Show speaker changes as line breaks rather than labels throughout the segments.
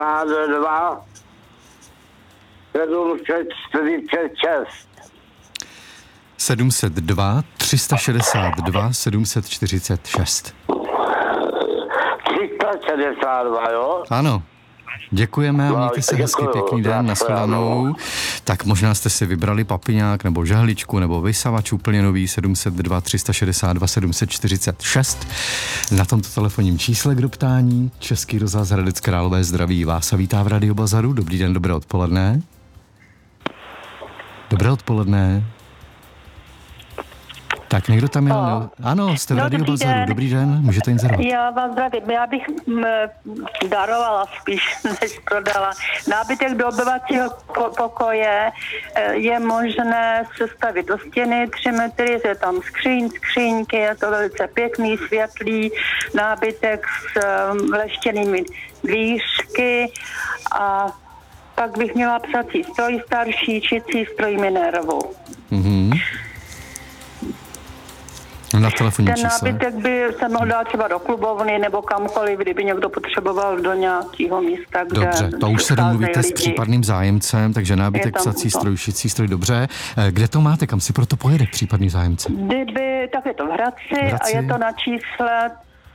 2 746.
702 362 746.
362, jo?
Ano. Děkujeme a mějte se hezky, pěkný den, nashledanou. Tak možná jste si vybrali papiňák nebo žehličku nebo vysavač úplně nový 702 362 746. Na tomto telefonním čísle k doptání Český rozhlas Hradec Králové zdraví vás a vítá v Radio Bazaru. Dobrý den, dobré odpoledne. Dobré odpoledne. Tak někdo tam je? Ano, jste v Radio Bazaru. Dobrý den, můžete inzerovat.
Já vás zdravím. Já bych darovala spíš, než prodala. Nábytek do obyvacího pokoje je možné sestavit do stěny 3 metry, je tam skříňky, je to velice pěkný, světlý nábytek s leštěnými dvířky a pak bych měla psací stroj starší, čicí stroj Minervu.
Na telefonní čísle.
Ten nábytek by se mohl dát třeba do klubovny nebo kamkoliv, kdyby někdo potřeboval do nějakého místa, kde...
Dobře, to už se domluvíte s případným zájemcem, takže nábytek, psací stroj, šicí stroj, dobře. Kde to máte, kam si proto pojede případný zájemce?
Tak je to v Hradci a je to na čísle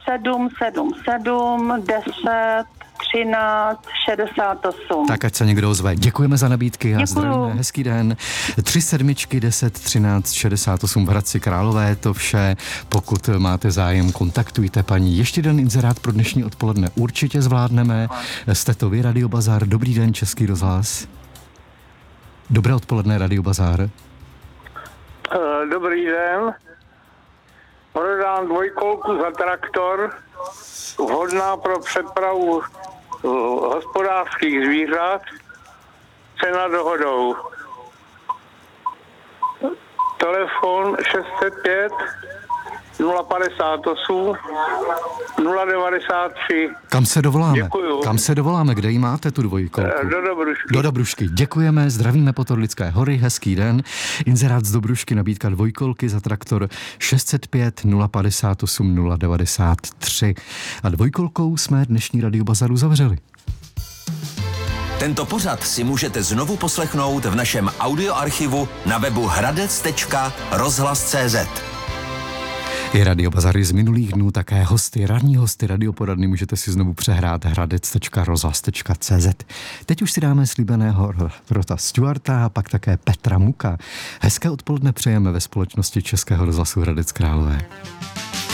777 10 13 68.
Tak ať se někdo ozve. Děkujeme za nabídky a zdravíme. Hezký den. 3 sedmičky 10 13 68 v Hradci Králové. To vše. Pokud máte zájem, kontaktujte paní. Ještě jeden inzerát pro dnešní odpoledne určitě zvládneme. Jste to vy, Radio Bazar. Dobrý den, Český rozhlas. Dobré odpoledne, Radio Bazar.
Dobrý den. Prodám dvojkolku za traktor, vhodná pro přepravu hospodářských zvířat, cena dohodou. Telefon 605 058 093.
Kam se dovoláme?
Děkuju.
Kam se dovoláme? Kde ji máte, tu dvojkolku?
Do Dobrušky.
Do Dobrušky. Děkujeme, zdravíme Potorlické hory, hezký den. Inzerát z Dobrušky, nabídka dvojkolky za traktor 605 058 093. A dvojkolkou jsme dnešní Radio Bazaru zavřeli.
Tento pořad si můžete znovu poslechnout v našem audioarchivu na webu hradec.rozhlas.cz.
I Radio Bazary z minulých dnů, také hosty, ranní hosty radioporadny můžete si znovu přehrát hradec.rozhlas.cz. Teď už si dáme slíbeného Rota Stewarta a pak také Petra Muka. Hezké odpoledne přejeme ve společnosti Českého rozhlasu Hradec Králové.